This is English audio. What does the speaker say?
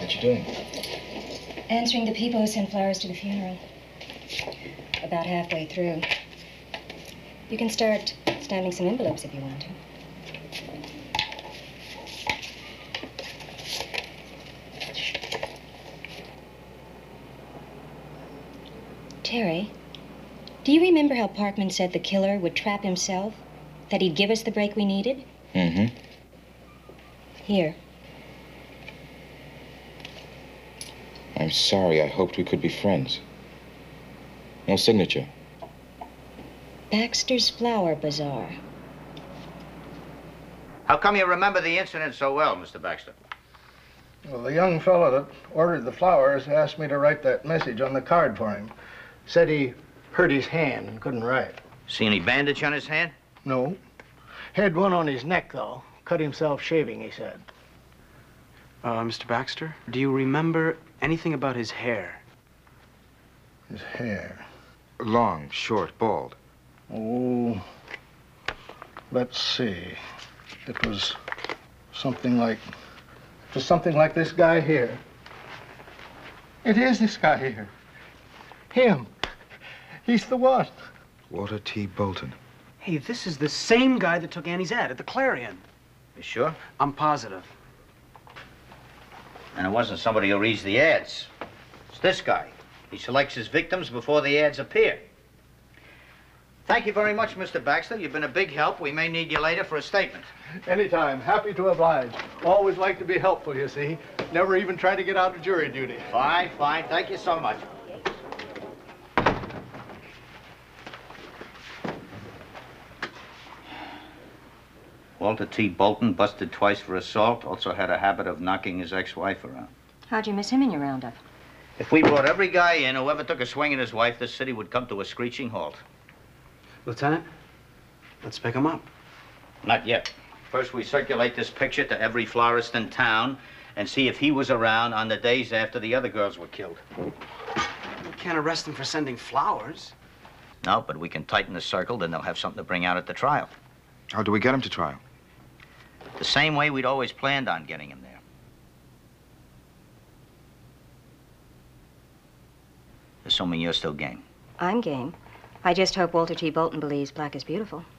What you doing? Answering the people who sent flowers to the funeral. About halfway through. You can start stamping some envelopes if you want to. Terry, do you remember how Parkman said the killer would trap himself? That he'd give us the break we needed? Mm-hmm. Here. I'm sorry. I hoped we could be friends. No signature. Baxter's Flower Bazaar. How come you remember the incident so well, Mr. Baxter? Well, the young fellow that ordered the flowers asked me to write that message on the card for him. Said he hurt his hand and couldn't write. See any bandage on his hand? No. Had one on his neck, though. Cut himself shaving, he said. Mr. Baxter, do you remember anything about his hair? His hair? Long, short, bald. Oh, let's see. It was something like this guy here. It is this guy here. Him. He's the one. Walter T. Bolton. Hey, this is the same guy that took Annie's ad at the Clarion. You sure? I'm positive. And it wasn't somebody who reads the ads. It's this guy. He selects his victims before the ads appear. Thank you very much, Mr. Baxter. You've been a big help. We may need you later for a statement. Anytime. Happy to oblige. Always like to be helpful, you see. Never even try to get out of jury duty. Fine, fine. Thank you so much. Walter T. Bolton, busted twice for assault, also had a habit of knocking his ex-wife around. How'd you miss him in your roundup? If we brought every guy in who ever took a swing at his wife, this city would come to a screeching halt. Lieutenant, let's pick him up. Not yet. First, we circulate this picture to every florist in town and see if he was around on the days after the other girls were killed. We can't arrest him for sending flowers. No, but we can tighten the circle, then they'll have something to bring out at the trial. How do we get him to trial? The same way we'd always planned on getting him there. Assuming you're still game. I'm game. I just hope Walter T. Bolton believes black is beautiful.